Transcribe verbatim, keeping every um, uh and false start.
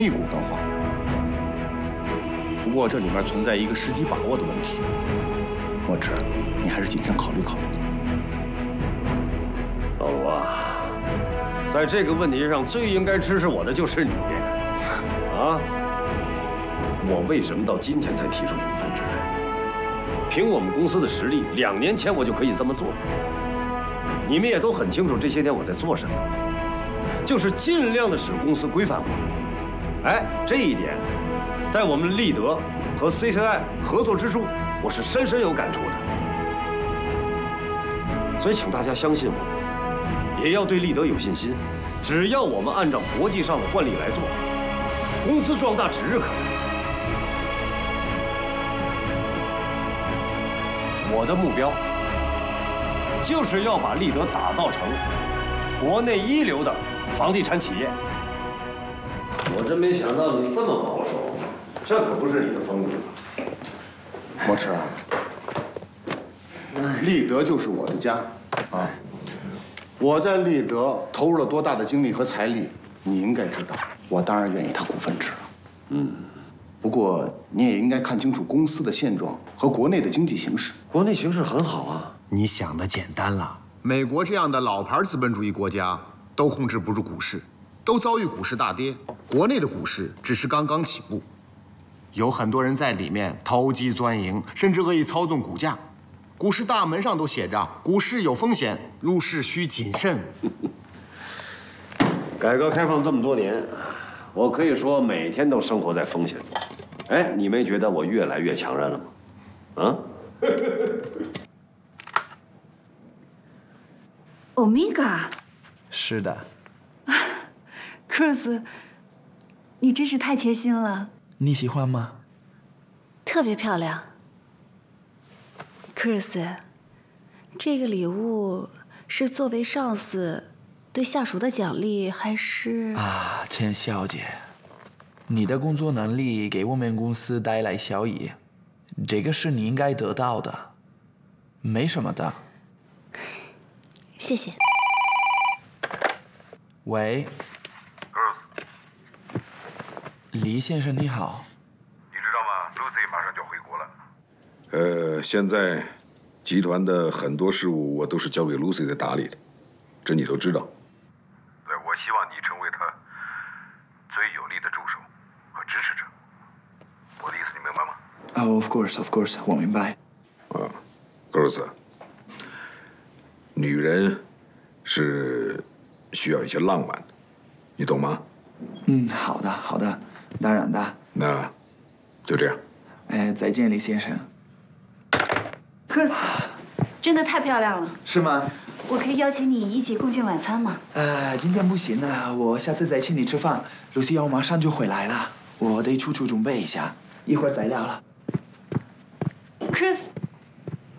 一股分化。不过这里面存在一个时机把握的问题，墨池，你还是谨慎考虑考虑。 老吴啊，在这个问题上最应该支持我的就是你，啊！我为什么到今天才提出股份制？凭我们公司的实力，两年前我就可以这么做。你们也都很清楚这些年我在做什么，就是尽量的使公司规范化。哎，这一点，在我们立德和 C C I 合作之初，我是深深有感触的。所以，请大家相信我，也要对立德有信心。只要我们按照国际上的惯例来做，公司壮大指日可待。我的目标就是要把立德打造成国内一流的房地产企业。我真没想到你这么保守，这可不是你的风格。 墨池，立德就是我的家，啊，我在立德投入了多大的精力和财力，你应该知道。我当然愿意他股份制了。嗯，不过你也应该看清楚公司的现状和国内的经济形势。 国内形势很好啊。 你想的简单了。美国这样的老牌资本主义国家都控制不住股市，都遭遇股市大跌。国内的股市只是刚刚起步，有很多人在里面投机钻营，甚至恶意操纵股价。股市大门上都写着“股市有风险，入市需谨慎”。 改革开放这么多年，我可以说每天都生活在风险中。哎，你没觉得我越来越强韧了吗？啊？ 欧米伽。 是的。 克鲁斯，你真是太贴心了。 你喜欢吗？ 特别漂亮。克鲁斯，这个礼物是作为上司对下属的奖励，还是…… 啊，钱小姐，你的工作能力给我们公司带来效益，这个是你应该得到的，没什么的。 谢谢。 喂。李先生你好。 你知道吗 ？Lucy 马上就回国了。呃，现在集团的很多事务我都是交给 Lucy 在打理的，这你都知道。对，我希望你成为她最有力的助手和支持者。我的意思你明白吗？ 啊、oh, ，Of course, of course， 我明白。 啊 ，Rose， 女人是需要一些浪漫的，你懂吗？ 嗯，好的，好的。当然的， 那就这样。 哎，再见，李先生。 克斯，真的太漂亮了。 是吗？ 我可以邀请你一起共进晚餐吗？ 呃，今天不行了，我下次再请你吃饭。露西要马上就回来了，我得出去准备一下，一会儿再聊了。 克斯。